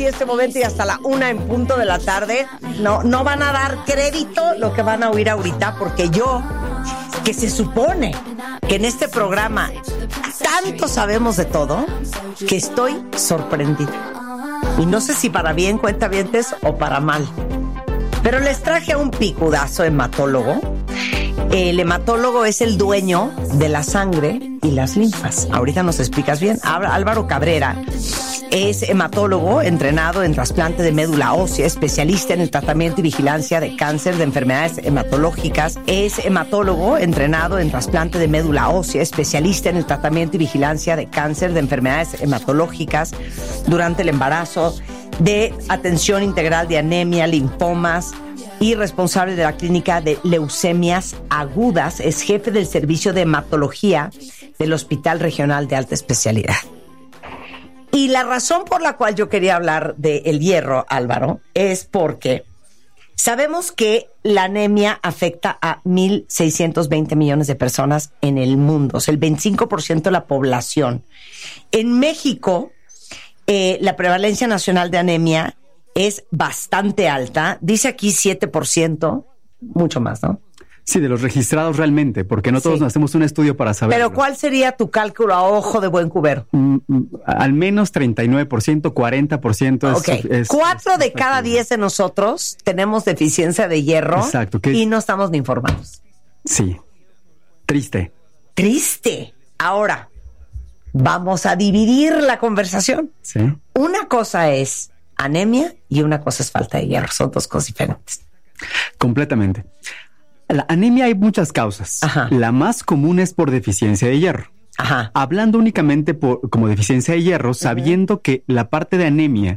partir de este momento y hasta la 1 en punto de la tarde. No van a dar crédito lo que van a oír ahorita, porque yo, que se supone que en este programa tanto sabemos de todo, que estoy sorprendida. Y no sé si para bien, cuentavientes, o para mal. Pero les traje a un picudazo hematólogo. El hematólogo es el dueño de la sangre y las linfas. Ahorita nos explicas bien. Álvaro Cabrera es hematólogo, entrenado en trasplante de médula ósea, especialista en el tratamiento y vigilancia de cáncer, de enfermedades hematológicas. Es hematólogo, entrenado en trasplante de médula ósea, especialista en el tratamiento y vigilancia de cáncer, de enfermedades hematológicas durante el embarazo, de atención integral de anemia, linfomas, y responsable de la clínica de leucemias agudas. Es jefe del servicio de hematología del Hospital Regional de Alta Especialidad. Y la razón por la cual yo quería hablar del hierro, Álvaro, es porque sabemos que la anemia afecta a 1.620 millones de personas en el mundo, o sea, el 25% de la población. En México, la prevalencia nacional de anemia es bastante alta. Dice aquí 7%, mucho más, ¿no? Sí, de los registrados realmente, porque no todos nos hacemos un estudio para saber. Pero ¿cuál sería tu cálculo a ojo de buen cubero? Al menos 39%, 40%. Ok, 4 de cada 10 de nosotros tenemos deficiencia de hierro. Exacto. Y no estamos ni informados. Sí, triste. Triste. Ahora, vamos a dividir la conversación. Sí. Una cosa es anemia y una cosa es falta de hierro. Son dos cosas diferentes. Completamente. La anemia hay muchas causas. Ajá. La más común es por deficiencia de hierro. Ajá. Hablando únicamente como deficiencia de hierro, sabiendo que la parte de anemia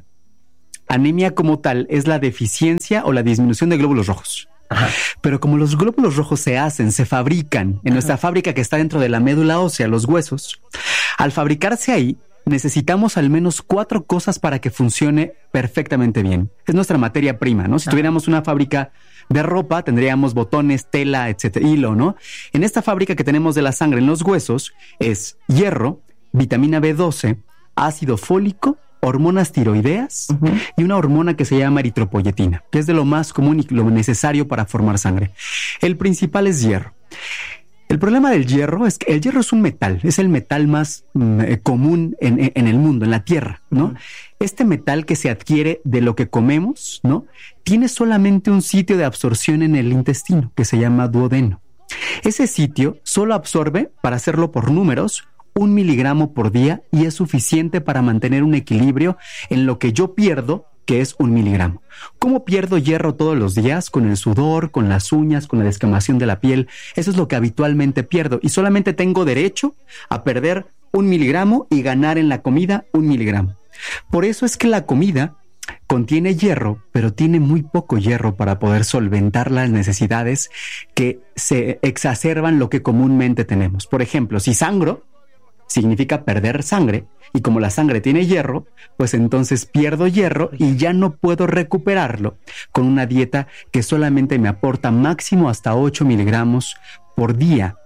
como tal, es la deficiencia o la disminución de glóbulos rojos. Ajá. Pero como los glóbulos rojos se fabrican en nuestra fábrica que está dentro de la médula ósea, los huesos, al fabricarse ahí, necesitamos al menos 4 cosas para que funcione perfectamente bien. Es nuestra materia prima, ¿no? Si tuviéramos una fábrica de ropa, tendríamos botones, tela, etcétera, hilo, ¿no? En esta fábrica que tenemos de la sangre en los huesos es hierro, vitamina B12, ácido fólico, hormonas tiroideas y una hormona que se llama eritropoyetina, que es de lo más común y lo necesario para formar sangre. El principal es hierro. El problema del hierro es que el hierro es un metal, es el metal más común en el mundo, en la Tierra, ¿no? Este metal que se adquiere de lo que comemos, ¿no? Tiene solamente un sitio de absorción en el intestino, que se llama duodeno. Ese sitio solo absorbe, para hacerlo por números, 1 miligramo por día y es suficiente para mantener un equilibrio en lo que yo pierdo, que es 1 miligramo. ¿Cómo pierdo hierro todos los días? Con el sudor, con las uñas, con la descamación de la piel. Eso es lo que habitualmente pierdo y solamente tengo derecho a perder 1 miligramo y ganar en la comida 1 miligramo. Por eso es que la comida contiene hierro, pero tiene muy poco hierro para poder solventar las necesidades que se exacerban lo que comúnmente tenemos. Por ejemplo, si sangro, significa perder sangre, y como la sangre tiene hierro, pues entonces pierdo hierro y ya no puedo recuperarlo con una dieta que solamente me aporta máximo hasta 8 miligramos por día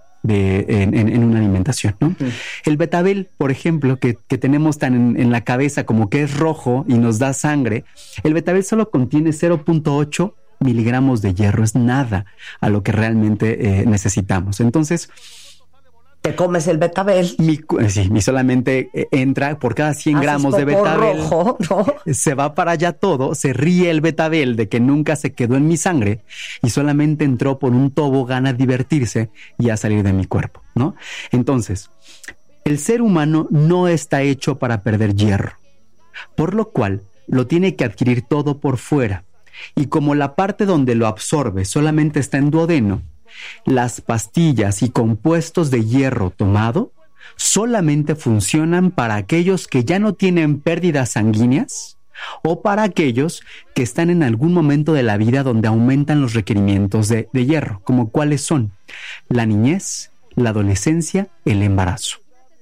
en una alimentación, ¿no? El betabel, por ejemplo, que tenemos tan en la cabeza como que es rojo y nos da sangre, el betabel solo contiene 0.8 miligramos de hierro, es nada a lo que realmente necesitamos. Entonces, te comes el betabel. Sí, solamente entra por cada 100 gramos de betabel. Rojo, ¿no? Se va para allá todo, se ríe el betabel de que nunca se quedó en mi sangre y solamente entró por un tobogán a divertirse y a salir de mi cuerpo, ¿no? Entonces, el ser humano no está hecho para perder hierro, por lo cual lo tiene que adquirir todo por fuera. Y como la parte donde lo absorbe solamente está en duodeno, las pastillas y compuestos de hierro tomado solamente funcionan para aquellos que ya no tienen pérdidas sanguíneas o para aquellos que están en algún momento de la vida donde aumentan los requerimientos de hierro, como cuáles son la niñez, la adolescencia, el embarazo.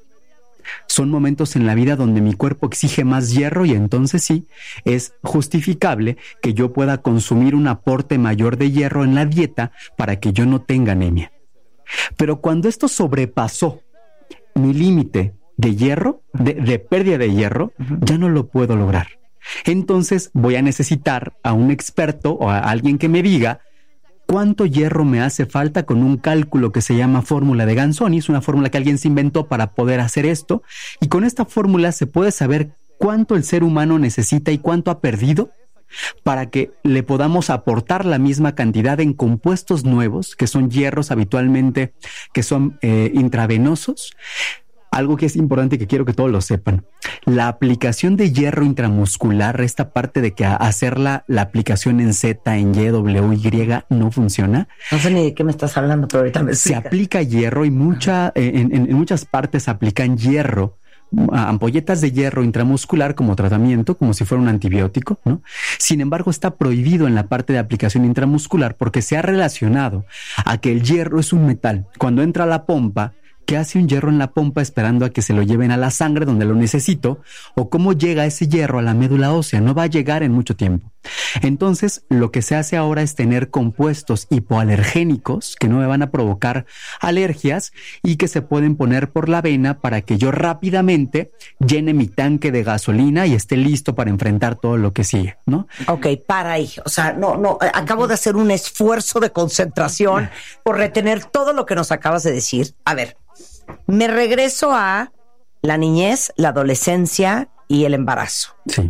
Son momentos en la vida donde mi cuerpo exige más hierro y entonces sí, es justificable que yo pueda consumir un aporte mayor de hierro en la dieta para que yo no tenga anemia. Pero cuando esto sobrepasó mi límite de hierro, de pérdida de hierro, ya no lo puedo lograr. Entonces voy a necesitar a un experto o a alguien que me diga cuánto hierro me hace falta con un cálculo que se llama fórmula de Ganzoni. Es una fórmula que alguien se inventó para poder hacer esto. Y con esta fórmula se puede saber cuánto el ser humano necesita y cuánto ha perdido para que le podamos aportar la misma cantidad en compuestos nuevos, que son hierros habitualmente, que son intravenosos. Algo que es importante y que quiero que todos lo sepan. La aplicación de hierro intramuscular, esta parte de que hacer la aplicación en Z, en Y, W, Y, no funciona. No sé ni de qué me estás hablando, pero ahorita me explicas. Se aplica hierro y en muchas partes aplican hierro, ampolletas de hierro intramuscular como tratamiento, como si fuera un antibiótico, ¿no? Sin embargo, está prohibido en la parte de aplicación intramuscular porque se ha relacionado a que el hierro es un metal. Cuando entra a la pompa, ¿qué hace un hierro en la pompa esperando a que se lo lleven a la sangre donde lo necesito? ¿O cómo llega ese hierro a la médula ósea? No va a llegar en mucho tiempo. Entonces, lo que se hace ahora es tener compuestos hipoalergénicos que no me van a provocar alergias y que se pueden poner por la vena para que yo rápidamente llene mi tanque de gasolina y esté listo para enfrentar todo lo que sigue, ¿no? Ok, para ahí. O sea, no, acabo de hacer un esfuerzo de concentración por retener todo lo que nos acabas de decir. A ver, me regreso a la niñez, la adolescencia y el embarazo. Sí.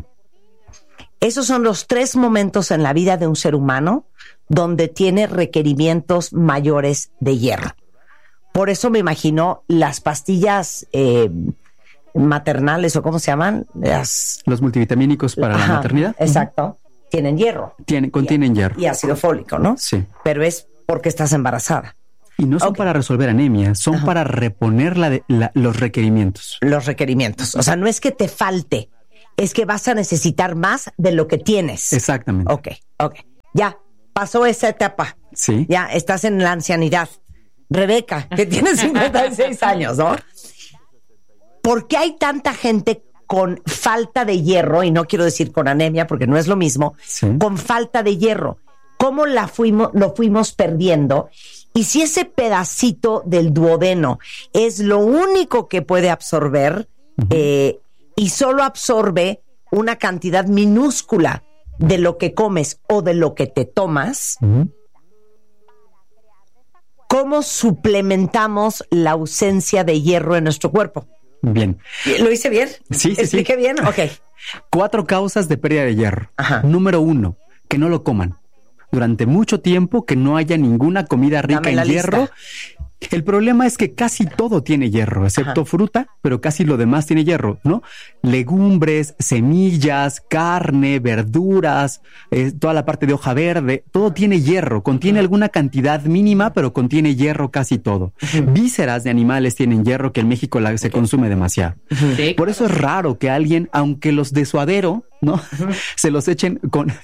Esos son los 3 momentos en la vida de un ser humano donde tiene requerimientos mayores de hierro. Por eso me imagino las pastillas maternales, o ¿cómo se llaman? Los multivitamínicos para la maternidad. Exacto. Tienen hierro. Contienen hierro. Y ácido fólico, ¿no? Sí. Pero es porque estás embarazada. Y no son para resolver anemia, son para reponer los requerimientos. Los requerimientos. O sea, no es que te falte, es que vas a necesitar más de lo que tienes. Exactamente. Ok. Ya, pasó esa etapa. Sí. Ya, estás en la ancianidad. Rebeca, que tiene 56 años, ¿no? ¿Por qué hay tanta gente con falta de hierro? Y no quiero decir con anemia, porque no es lo mismo. Sí. Con falta de hierro. ¿Cómo lo fuimos perdiendo? Y si ese pedacito del duodeno es lo único que puede absorber, y solo absorbe una cantidad minúscula de lo que comes o de lo que te tomas, ¿cómo suplementamos la ausencia de hierro en nuestro cuerpo? Bien. ¿Lo hice bien? Sí. ¿Expliqué bien? Ok. 4 causas de pérdida de hierro. Ajá. Número 1, que no lo coman. Durante mucho tiempo que no haya ninguna comida rica en hierro. Lista. El problema es que casi todo tiene hierro, excepto fruta, pero casi lo demás tiene hierro, ¿no? Legumbres, semillas, carne, verduras, toda la parte de hoja verde, todo tiene hierro, contiene alguna cantidad mínima, pero contiene hierro casi todo. Vísceras de animales tienen hierro, que en México se consume demasiado. Sí. Por eso es raro que alguien, aunque los de suadero, ¿no? Se los echen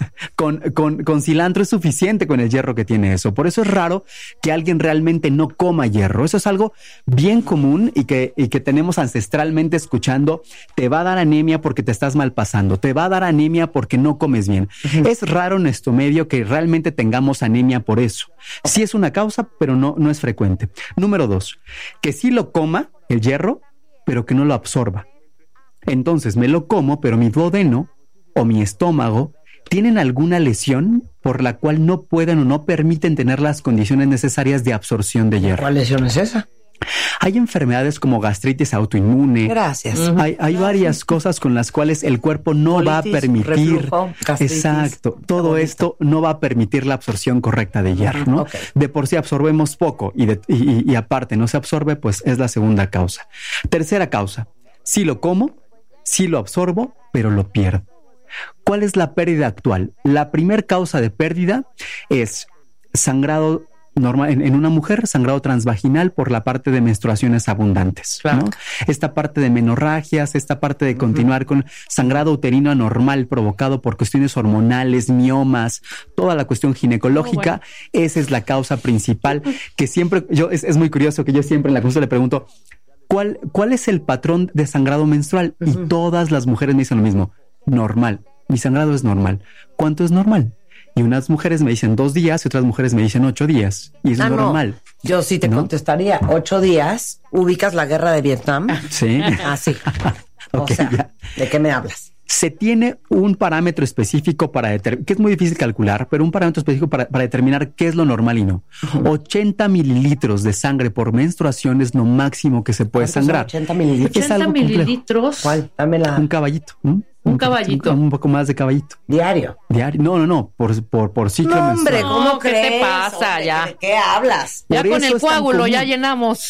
con cilantro, es suficiente con el hierro que tiene eso. Por eso es raro que alguien realmente no coma hierro. Eso es algo bien común y que tenemos ancestralmente escuchando. Te va a dar anemia porque te estás mal pasando. Te va a dar anemia porque no comes bien. Es raro en nuestro medio que realmente tengamos anemia por eso. Sí es una causa, pero no es frecuente. Número 2, que sí lo coma el hierro, pero que no lo absorba. Entonces me lo como, pero mi duodeno o mi estómago tienen alguna lesión por la cual no pueden o no permiten tener las condiciones necesarias de absorción de hierro. ¿Cuál lesión es esa? Hay enfermedades como gastritis autoinmune. Gracias. Hay varias cosas con las cuales el cuerpo no Colitis, va a permitir. reflujo, gastritis. Exacto. Todo esto no va a permitir la absorción correcta de hierro, ¿no? Okay. De por sí absorbemos poco y aparte no se absorbe, pues es la segunda causa. Tercera causa. Sí lo como, sí lo absorbo, pero lo pierdo. ¿Cuál es la pérdida actual? La primera causa de pérdida es sangrado normal en una mujer, sangrado transvaginal por la parte de menstruaciones abundantes, claro, ¿no? Esta parte de menorragias, esta parte de continuar con sangrado uterino anormal provocado por cuestiones hormonales, miomas, toda la cuestión ginecológica. Esa es la causa principal que siempre, es muy curioso que yo siempre en la consulta le pregunto, ¿cuál es el patrón de sangrado menstrual? Y todas las mujeres me dicen lo mismo. Normal. Mi sangrado es normal. ¿Cuánto es normal? Y unas mujeres me dicen 2 días y otras mujeres me dicen 8 días. Y eso es normal. Yo sí te contestaría 8 días. ¿Ubicas la guerra de Vietnam? Sí. Ah, sí. Okay, o sea, ya. ¿de qué me hablas? Se tiene un parámetro específico para determinar, que es muy difícil calcular, pero un parámetro específico para determinar qué es lo normal y no. 80 mililitros de sangre por menstruación es lo máximo que se puede sangrar. 80 mililitros. Es algo 80 mililitros. ¿Cuál? Dámela. Un caballito. Un caballito. Un poco más de caballito. Diario. Diario. No. Por ciclo No, hombre, menstrual. ¿cómo No, ¿qué crees? te pasa? Hombre, Ya. ¿de qué hablas? Ya Por con eso el es tan coágulo ya común. llenamos.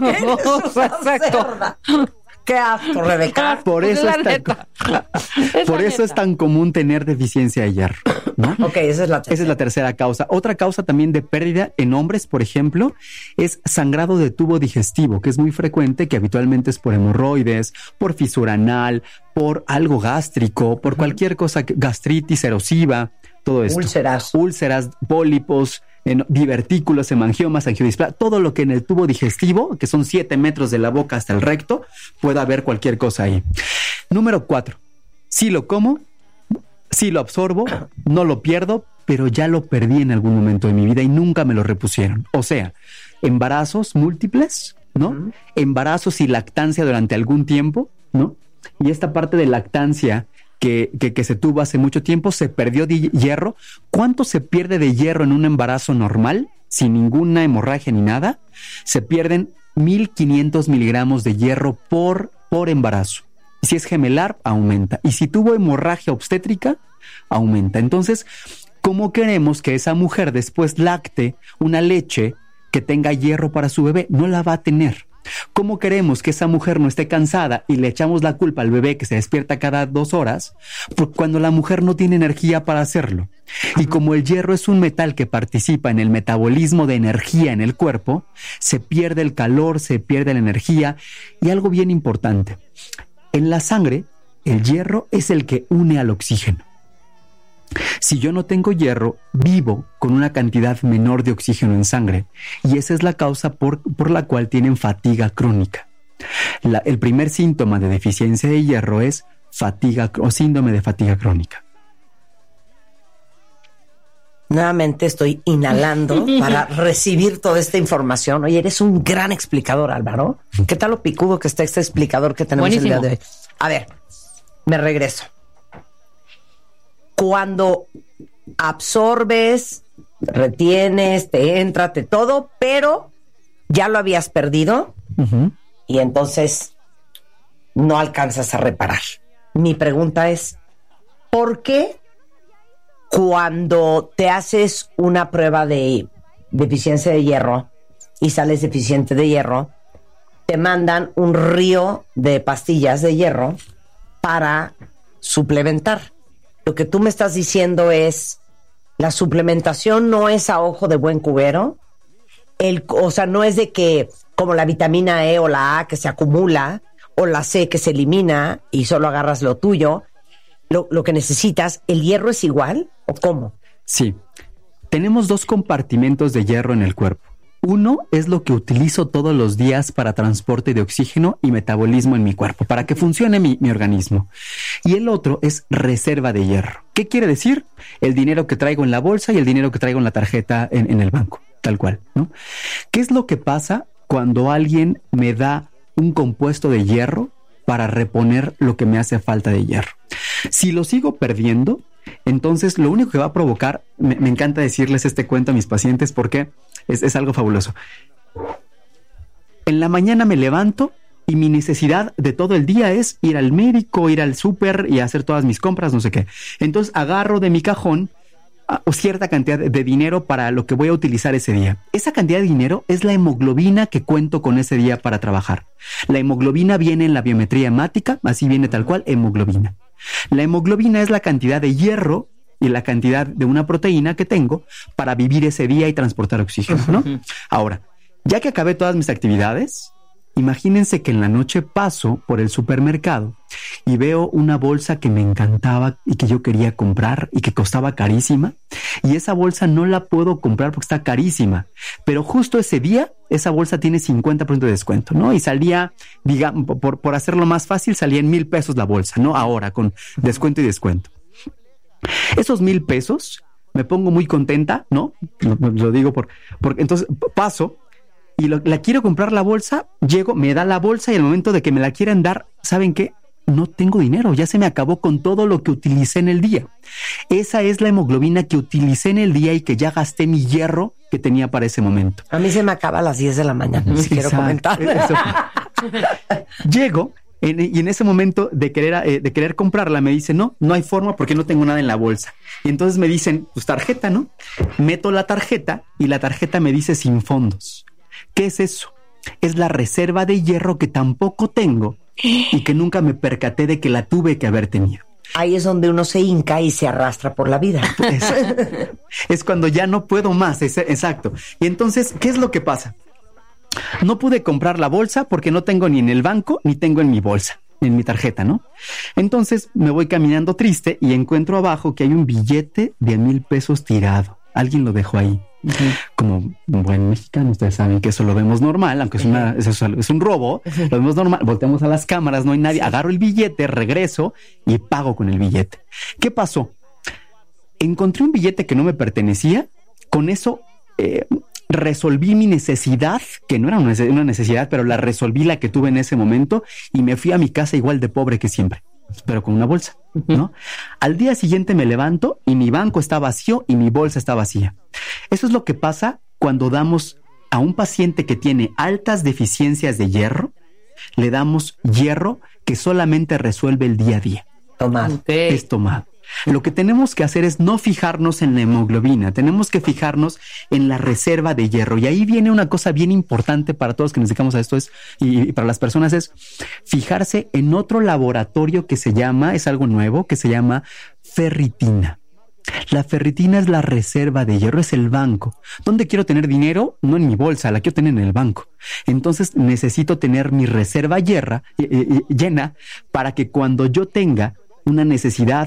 Exacto. Qué asco, Rebeca. Por Pues eso, la es tan, neta. por eso es tan común tener deficiencia de hierro, ¿no? Ok, esa es la Esa es la tercera causa. Otra causa también de pérdida en hombres, por ejemplo, es sangrado de tubo digestivo, que es muy frecuente, que habitualmente es por hemorroides, por fisura anal, por algo gástrico, por cualquier cosa, gastritis erosiva, todo esto. Úlceras, pólipos, divertículos, hemangiomas, angiodisplasia, todo lo que en el tubo digestivo, que son 7 metros de la boca hasta el recto, pueda haber cualquier cosa ahí. Número 4. Si lo como, si lo absorbo, no lo pierdo, pero ya lo perdí en algún momento de mi vida y nunca me lo repusieron. O sea, embarazos múltiples, ¿no? Embarazos y lactancia durante algún tiempo, ¿no? Y esta parte de lactancia que se tuvo hace mucho tiempo, se perdió de hierro. ¿Cuánto se pierde de hierro en un embarazo normal, sin ninguna hemorragia ni nada? Se pierden 1,500 miligramos de hierro por embarazo. Si es gemelar, aumenta. Y si tuvo hemorragia obstétrica, aumenta. Entonces, ¿cómo queremos que esa mujer después lacte una leche que tenga hierro para su bebé? No la va a tener. ¿Cómo queremos que esa mujer no esté cansada y le echamos la culpa al bebé que se despierta cada 2 horas cuando la mujer no tiene energía para hacerlo? Y como el hierro es un metal que participa en el metabolismo de energía en el cuerpo, se pierde el calor, se pierde la energía. Y algo bien importante, en la sangre, el hierro es el que une al oxígeno. Si yo no tengo hierro, vivo con una cantidad menor de oxígeno en sangre, y esa es la causa por la cual tienen fatiga crónica. El primer síntoma de deficiencia de hierro es fatiga o síndrome de fatiga crónica. Nuevamente estoy inhalando para recibir toda esta información. Oye, eres un gran explicador, Álvaro. ¿Qué tal lo picudo que está este explicador que tenemos el día de hoy? A ver, me regreso. Cuando absorbes, retienes, te entra, te todo, pero ya lo habías perdido y entonces no alcanzas a reparar. Mi pregunta es, ¿por qué cuando te haces una prueba de deficiencia de hierro y sales deficiente de hierro, te mandan un río de pastillas de hierro para suplementar? Lo que tú me estás diciendo es, la suplementación no es a ojo de buen cubero. O sea, no es de que como la vitamina E o la A que se acumula, o la C que se elimina y solo agarras lo tuyo. Lo que necesitas, ¿el hierro es igual o cómo? Sí. Tenemos 2 compartimentos de hierro en el cuerpo. Uno es lo que utilizo todos los días para transporte de oxígeno y metabolismo en mi cuerpo, para que funcione mi organismo. Y el otro es reserva de hierro. ¿Qué quiere decir? El dinero que traigo en la bolsa y el dinero que traigo en la tarjeta en el banco, tal cual, ¿no? ¿Qué es lo que pasa cuando alguien me da un compuesto de hierro para reponer lo que me hace falta de hierro? Si lo sigo perdiendo, entonces lo único que va a provocar, me encanta decirles este cuento a mis pacientes porque es algo fabuloso. En la mañana me levanto y mi necesidad de todo el día es ir al médico, ir al súper y hacer todas mis compras, no sé qué. Entonces agarro de mi cajón cierta cantidad de dinero para lo que voy a utilizar ese día. Esa cantidad de dinero es la hemoglobina que cuento con ese día para trabajar. La hemoglobina viene en la biometría hemática, así viene tal cual, hemoglobina. La hemoglobina es la cantidad de hierro y la cantidad de una proteína que tengo para vivir ese día y transportar oxígeno, ¿no? Ahora, ya que acabé todas mis actividades, imagínense que en la noche paso por el supermercado y veo una bolsa que me encantaba y que yo quería comprar y que costaba carísima, y esa bolsa no la puedo comprar porque está carísima, pero justo ese día esa bolsa tiene 50% de descuento, ¿no? Y salía, digamos, por hacerlo más fácil, salía en 1,000 pesos la bolsa, ¿no? Ahora con descuento y descuento. Esos 1,000 pesos me pongo muy contenta, ¿no? Lo digo porque entonces paso y la quiero comprar la bolsa, llego, me da la bolsa y al momento de que me la quieran dar, ¿saben qué? no tengo dinero, ya se me acabó con todo lo que utilicé en el día. Esa es la hemoglobina que utilicé en el día y que ya gasté mi hierro que tenía para ese momento. A mí se me acaba a las 10 de la mañana, si quiero comentar. Llego y en ese momento de querer comprarla me dicen, no hay forma porque no tengo nada en la bolsa. Y entonces me dicen, pues tarjeta, ¿no? Meto la tarjeta y la tarjeta me dice sin fondos. ¿Qué es eso? Es la reserva de hierro que tampoco tengo y que nunca me percaté de que la tuve que haber tenido. Ahí es donde uno se hinca y se arrastra por la vida. Es cuando ya no puedo más, exacto. Y entonces, ¿qué es lo que pasa? No pude comprar la bolsa porque no tengo ni en el banco ni tengo en mi bolsa, en mi tarjeta, ¿no? Entonces me voy caminando triste y encuentro abajo que hay un billete de 1,000 pesos tirado. Alguien lo dejó ahí. Como un buen mexicano, ustedes saben que eso lo vemos normal, aunque es un robo, lo vemos normal. Volteamos a las cámaras, no hay nadie, agarro el billete, regreso y pago con el billete. ¿Qué pasó? Encontré un billete que no me pertenecía, con eso resolví mi necesidad, que no era una necesidad, pero la resolví, la que tuve en ese momento, y me fui a mi casa igual de pobre que siempre, pero con una bolsa, ¿no? Al día siguiente me levanto y mi banco está vacío y mi bolsa está vacía. Eso es lo que pasa cuando damos a un paciente que tiene altas deficiencias de hierro, le damos hierro que solamente resuelve el día a día. Tomado. Es tomado. Lo que tenemos que hacer es no fijarnos en la hemoglobina, tenemos que fijarnos en la reserva de hierro. Y ahí viene una cosa bien importante para todos que nos dedicamos a esto y para las personas es fijarse en otro laboratorio que se llama, es algo nuevo, que se llama ferritina. La ferritina es la reserva de hierro, es el banco. ¿Dónde quiero tener dinero? No en mi bolsa, la quiero tener en el banco. Entonces necesito tener mi reserva llena para que cuando yo tenga una necesidad,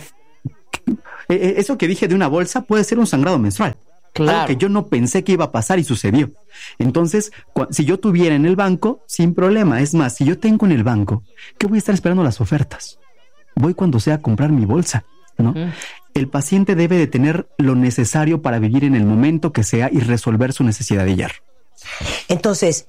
eso que dije de una bolsa puede ser un sangrado menstrual. Claro. Algo que yo no pensé que iba a pasar y sucedió. Entonces, si yo tuviera en el banco, sin problema. Es más, si yo tengo en el banco, ¿qué voy a estar esperando las ofertas? Voy cuando sea a comprar mi bolsa, ¿no? El paciente debe de tener lo necesario para vivir en el momento que sea y resolver su necesidad de hierro. Entonces,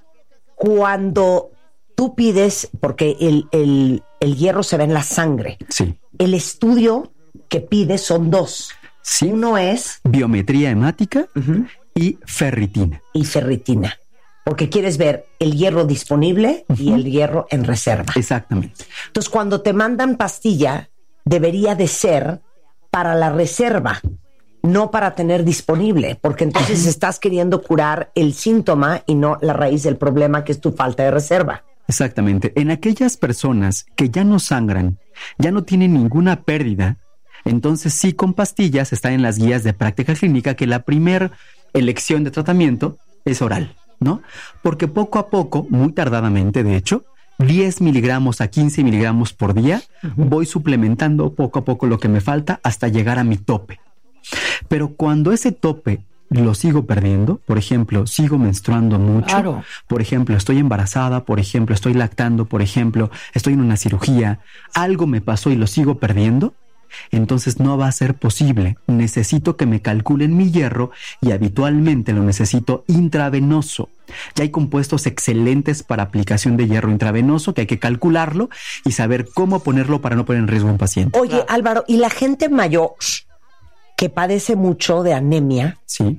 cuando tú pides, porque el hierro se ve en la sangre. Sí. El estudio que pides son dos. Sí. Uno es biometría hemática y ferritina. Y ferritina. Porque quieres ver el hierro disponible y el hierro en reserva. Exactamente. Entonces, cuando te mandan pastilla, debería de ser para la reserva, no para tener disponible, porque entonces estás queriendo curar el síntoma y no la raíz del problema, que es tu falta de reserva. Exactamente. En aquellas personas que ya no sangran, ya no tienen ninguna pérdida, entonces sí, con pastillas está en las guías de práctica clínica que la primer elección de tratamiento es oral, ¿no? Porque poco a poco, muy tardadamente de hecho, 10 miligramos a 15 miligramos por día, voy suplementando poco a poco lo que me falta hasta llegar a mi tope. Pero cuando ese tope lo sigo perdiendo, por ejemplo, sigo menstruando mucho, claro. Por ejemplo, estoy embarazada, por ejemplo, estoy lactando, por ejemplo, estoy en una cirugía, algo me pasó y lo sigo perdiendo, entonces no va a ser posible. Necesito que me calculen mi hierro y habitualmente lo necesito intravenoso. Ya hay compuestos excelentes para aplicación de hierro intravenoso que hay que calcularlo y saber cómo ponerlo para no poner en riesgo a un paciente. Oye, Álvaro, ¿y la gente mayor que padece mucho de anemia? Sí.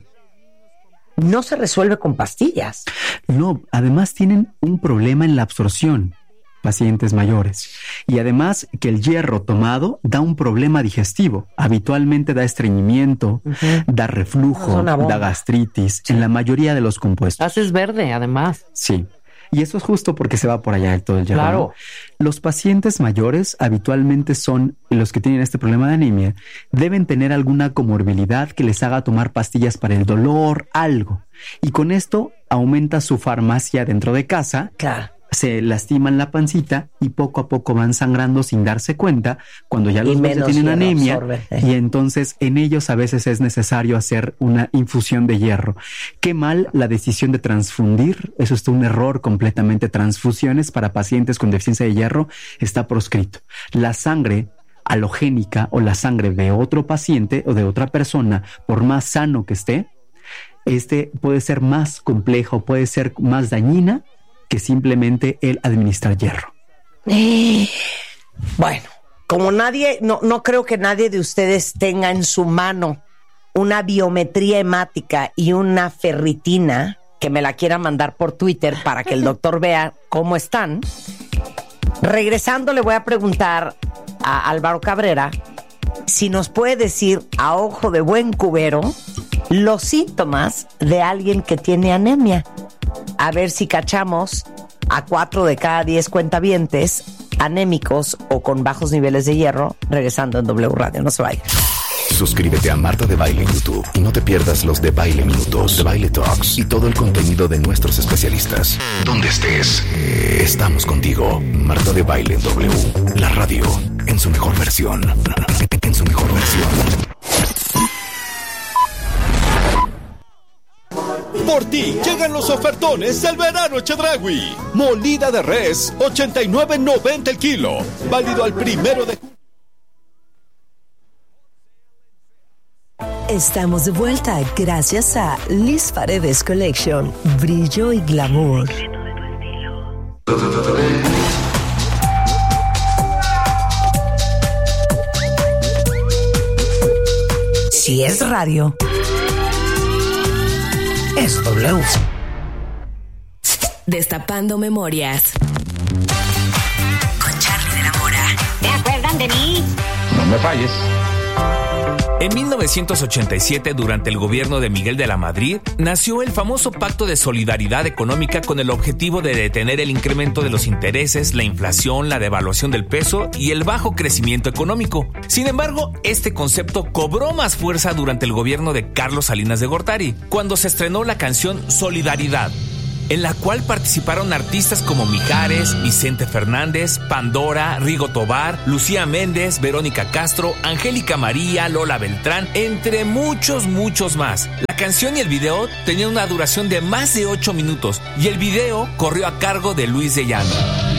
No se resuelve con pastillas. No, además tienen un problema en la absorción, pacientes mayores. Y además que el hierro tomado da un problema digestivo. Habitualmente da estreñimiento, da reflujo, da gastritis, en la mayoría de los compuestos. Haces verde, además. Sí. Y eso es justo porque se va por allá todo el hierro. Claro. ¿No? Los pacientes mayores habitualmente son los que tienen este problema de anemia. Deben tener alguna comorbilidad que les haga tomar pastillas para el dolor, algo. Y con esto aumenta su farmacia dentro de casa. Claro. Se lastiman la pancita y poco a poco van sangrando sin darse cuenta cuando ya los dos tienen anemia y entonces en ellos a veces es necesario hacer una infusión de hierro. Qué mal la decisión de transfundir, eso es un error completamente. Transfusiones para pacientes con deficiencia de hierro está proscrito. La sangre halogénica o la sangre de otro paciente o de otra persona, por más sano que esté, puede ser más compleja o puede ser más dañina que simplemente el administrar hierro. Bueno, como no creo que nadie de ustedes tenga en su mano una biometría hemática y una ferritina que me la quiera mandar por Twitter para que el doctor vea cómo están. Regresando, le voy a preguntar a Álvaro Cabrera si nos puede decir a ojo de buen cubero los síntomas de alguien que tiene anemia. A ver si cachamos a 4 de cada 10 cuentavientes anémicos o con bajos niveles de hierro. Regresando en W Radio, no se vayan. Suscríbete a Marta de Baile en YouTube y no te pierdas los de Baile Minutos, de Baile Talks y todo el contenido de nuestros especialistas. Donde estés, estamos contigo. Marta de Baile en W, la radio en su mejor versión. En su mejor versión. Por ti llegan los ofertones del verano Chedraui. Molida de res, $89.90 el kilo. Válido al 1 de junio. Estamos de vuelta gracias a Liz Paredes Collection. Brillo y glamour. Si es radio, es W. Destapando memorias. Con Charly de la Mora. ¿Se acuerdan de mí? No me falles. En 1987, durante el gobierno de Miguel de la Madrid, nació el famoso Pacto de Solidaridad Económica con el objetivo de detener el incremento de los intereses, la inflación, la devaluación del peso y el bajo crecimiento económico. Sin embargo, este concepto cobró más fuerza durante el gobierno de Carlos Salinas de Gortari, cuando se estrenó la canción Solidaridad, en la cual participaron artistas como Mijares, Vicente Fernández, Pandora, Rigo Tobar, Lucía Méndez, Verónica Castro, Angélica María, Lola Beltrán, entre muchos más. La canción y el video tenían una duración de más de 8 minutos y el video corrió a cargo de Luis de Llano.